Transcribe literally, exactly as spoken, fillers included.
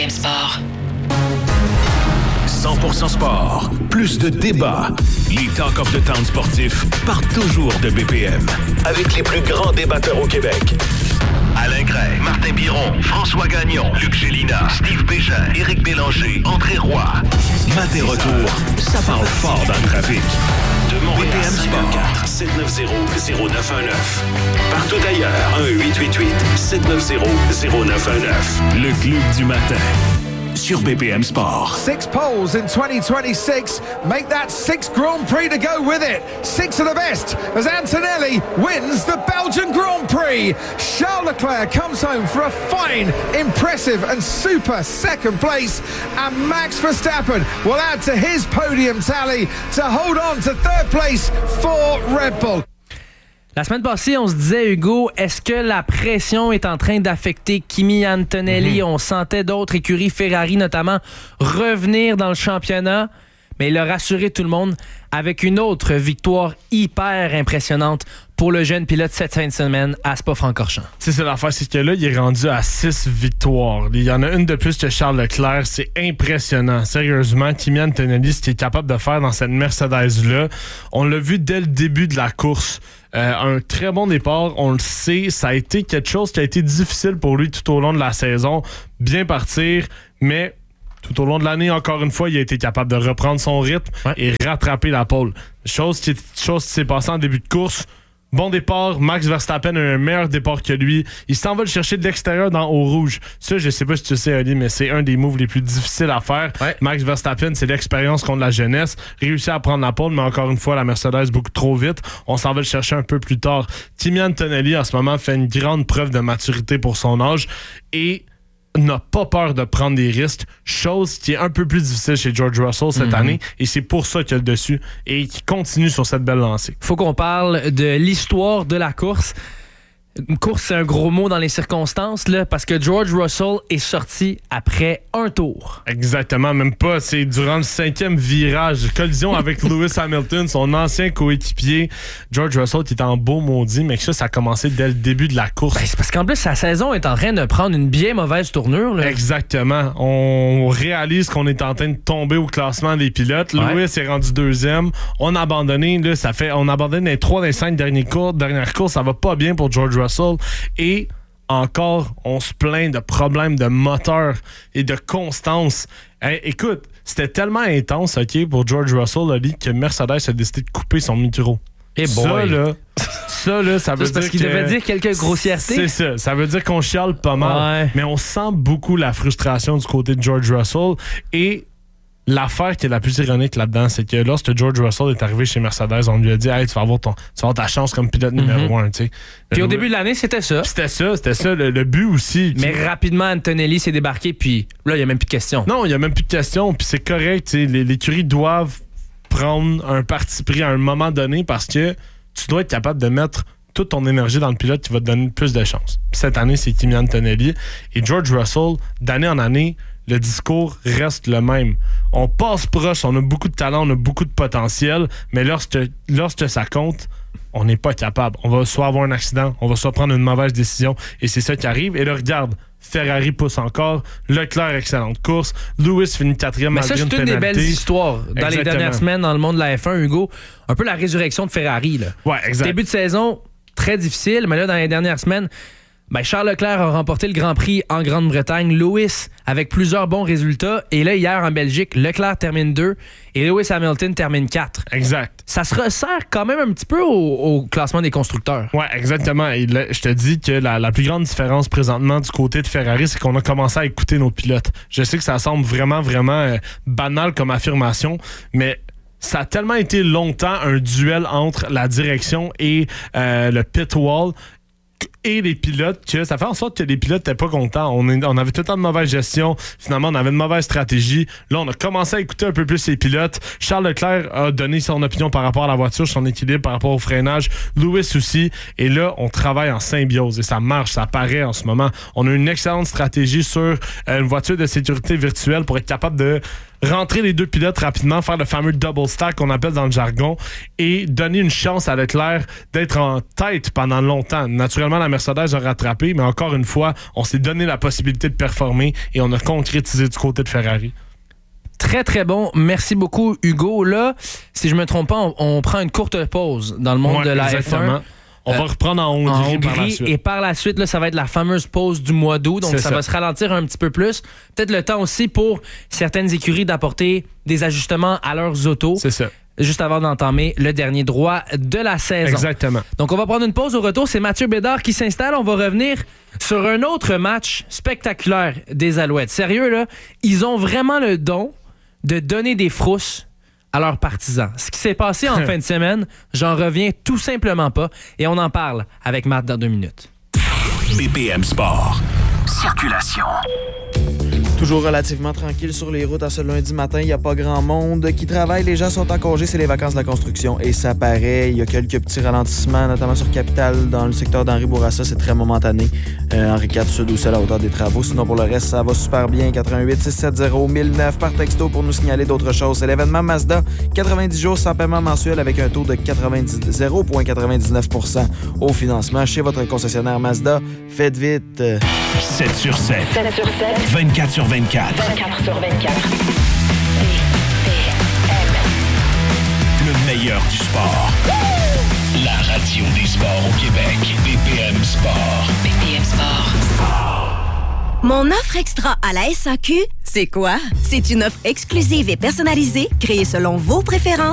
M Sport. cent pour cent sport, plus de débats. Les Talk of the Town sportifs partent toujours de B P M. Avec les plus grands débatteurs au Québec. Alain Gray, Martin Biron, François Gagnon, Luc Gélina, Steve Bégin, Éric Bélanger, André Roy. Matin retour, ça parle fort dans le trafic. De Montréal, B P M Sport, quatre sept neuf zéro zéro neuf un neuf. Partout ailleurs, un huit huit huit sept neuf zéro zéro neuf un neuf. Le club du matin. Sur B P M Sport. Six poles in twenty twenty-six make that sixth Grand Prix to go with it. Six of the best as Antonelli wins the Belgian Grand Prix. Charles Leclerc comes home for a fine, impressive and super second place, and Max Verstappen will add to his podium tally to hold on to third place for Red Bull. La semaine passée, on se disait, Hugo, est-ce que la pression est en train d'affecter Kimi Antonelli? Mm-hmm. On sentait d'autres écuries, Ferrari notamment, revenir dans le championnat. Mais il a rassuré tout le monde avec une autre victoire hyper impressionnante pour le jeune pilote cette fin de semaine à Spa-Francorchamps. C'est ça l'affaire, c'est que là, il est rendu à six victoires. Il y en a une de plus que Charles Leclerc. C'est impressionnant. Sérieusement, Kimi Antonelli, ce qu'il est capable de faire dans cette Mercedes-là, on l'a vu dès le début de la course. Euh, un très bon départ, on le sait. Ça a été quelque chose qui a été difficile pour lui tout au long de la saison. Bien partir, mais tout au long de l'année, encore une fois, il a été capable de reprendre son rythme ouais. et rattraper la pole. Chose qui, chose qui s'est passée en début de course. Bon départ, Max Verstappen a un meilleur départ que lui. Il s'en va le chercher de l'extérieur dans Eau Rouge. Ça, je sais pas si tu sais, Ali, mais c'est un des moves les plus difficiles à faire. Ouais. Max Verstappen, c'est l'expérience contre la jeunesse. Réussit à prendre la pole, mais encore une fois, la Mercedes beaucoup trop vite. On s'en va le chercher un peu plus tard. Kimi Antonelli, en ce moment, fait une grande preuve de maturité pour son âge et n'a pas peur de prendre des risques, chose qui est un peu plus difficile chez George Russell cette mm-hmm. année, et c'est pour ça qu'il a le dessus et qu'il continue sur cette belle lancée. Faut qu'on parle de l'histoire de la course. Une course, c'est un gros mot dans les circonstances, là, parce que George Russell est sorti après un tour. Exactement, même pas. C'est durant le cinquième virage. Collision avec Lewis Hamilton, son ancien coéquipier. George Russell qui est en beau maudit, mais que ça, ça a commencé dès le début de la course. Ben, c'est parce qu'en plus, sa saison est en train de prendre une bien mauvaise tournure. Là. Exactement. On réalise qu'on est en train de tomber au classement des pilotes. Ouais. Lewis est rendu deuxième. On a abandonné. Là, ça fait, on abandonne les trois des cinq dernières courses. Dernières courses, ça va pas bien pour George Russell. Et encore, on se plaint de problèmes de moteur et de constance. Hey, écoute, c'était tellement intense, OK, pour George Russell, Ali, que Mercedes a décidé de couper son micro. Et bon, ça, là, ça, là, ça veut dire parce qu'il que, devait dire quelques grossièretés. C'est ça. Ça veut dire qu'on chiale pas mal. Ouais. Mais on sent beaucoup la frustration du côté de George Russell. Et l'affaire qui est la plus ironique là-dedans, c'est que lorsque George Russell est arrivé chez Mercedes, on lui a dit hey, tu vas avoir, ton, tu vas avoir ta chance comme pilote numéro un. Mm-hmm. Puis au début de l'année, c'était ça. C'était ça, c'était ça. Le, le but aussi. Mais qui... rapidement, Antonelli s'est débarqué, puis là, il n'y a même plus de questions. Non, il n'y a même plus de questions, puis c'est correct. Les, l'écurie doivent prendre un parti pris à un moment donné parce que tu dois être capable de mettre toute ton énergie dans le pilote qui va te donner plus de chance. Puis cette année, c'est Kimi Antonelli. Et George Russell, d'année en année, le discours reste le même. On passe proche, on a beaucoup de talent, on a beaucoup de potentiel, mais lorsque, lorsque ça compte, on n'est pas capable. On va soit avoir un accident, on va soit prendre une mauvaise décision, et c'est ça qui arrive. Et là, regarde, Ferrari pousse encore, Leclerc, excellente course, Lewis finit quatrième malgré une pénalité. Mais ça, c'est une des belles histoires dans Exactement. Les dernières semaines dans le monde de la F un, Hugo. Un peu la résurrection de Ferrari. Là. Ouais, exact. Début de saison, très difficile, mais là, dans les dernières semaines, ben Charles Leclerc a remporté le Grand Prix en Grande-Bretagne. Lewis avec plusieurs bons résultats. Et là, hier en Belgique, Leclerc termine deux et Lewis Hamilton termine quatre. Exact. Ça se resserre quand même un petit peu au, au classement des constructeurs. Ouais, exactement. Et là, je te dis que la, la plus grande différence présentement du côté de Ferrari, c'est qu'on a commencé à écouter nos pilotes. Je sais que ça semble vraiment, vraiment euh, banal comme affirmation, mais ça a tellement été longtemps un duel entre la direction et euh, le pit wall et les pilotes, que ça fait en sorte que les pilotes n'étaient pas contents. On, est, on avait tout le temps de mauvaise gestion. Finalement, on avait une mauvaise stratégie. Là, on a commencé à écouter un peu plus les pilotes. Charles Leclerc a donné son opinion par rapport à la voiture, son équilibre par rapport au freinage. Lewis aussi. Et là, on travaille en symbiose. Et ça marche, ça paraît en ce moment. On a une excellente stratégie sur une voiture de sécurité virtuelle pour être capable de rentrer les deux pilotes rapidement, faire le fameux double stack qu'on appelle dans le jargon et donner une chance à Leclerc d'être en tête pendant longtemps. Naturellement, la Mercedes a rattrapé, mais encore une fois, on s'est donné la possibilité de performer et on a concrétisé du côté de Ferrari. Très, très bon. Merci beaucoup, Hugo. Là, si je me trompe pas, on, on prend une courte pause dans le monde ouais, de la exactement. F un. On euh, va reprendre en Hongrie, en Hongrie par la suite. Et par la suite, là, ça va être la fameuse pause du mois d'août. Donc, ça, ça va se ralentir un petit peu plus. Peut-être le temps aussi pour certaines écuries d'apporter des ajustements à leurs autos. C'est ça. Juste avant d'entamer le dernier droit de la saison. Exactement. Donc, on va prendre une pause. Au retour, c'est Mathieu Bédard qui s'installe. On va revenir sur un autre match spectaculaire des Alouettes. Sérieux, là, ils ont vraiment le don de donner des frousses à leurs partisans. Ce qui s'est passé en fin de semaine, j'en reviens tout simplement pas. Et on en parle avec Matt dans deux minutes. B P M Sport. Circulation. Toujours relativement tranquille sur les routes à ce lundi matin. Il n'y a pas grand monde qui travaille. Les gens sont en congé. C'est les vacances de la construction et ça paraît. Il y a quelques petits ralentissements, notamment sur Capitale, dans le secteur d'Henri Bourassa. C'est très momentané. Euh, Henri quatre Sud aussi à la hauteur des travaux. Sinon, pour le reste, ça va super bien. quatre-vingt-huit six cent soixante mille neuf par texto pour nous signaler d'autres choses. C'est l'événement Mazda. quatre-vingt-dix jours sans paiement mensuel avec un taux de zéro virgule quatre-vingt-dix-neuf pour cent au financement chez votre concessionnaire Mazda. Faites vite. sept sur sept. sept sur sept. vingt-quatre sur vingt-quatre. vingt-quatre sur vingt-quatre. B P M. Le meilleur du sport. La radio des sports au Québec. B P M Sport. B P M Sport. Mon offre extra à la S A Q, c'est quoi? C'est une offre exclusive et personnalisée, créée selon vos préférences.